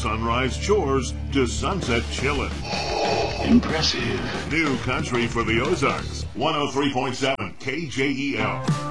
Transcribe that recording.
sunrise chores to sunset chillin'. Impressive. New country for the Ozarks. 103.7 KJEL.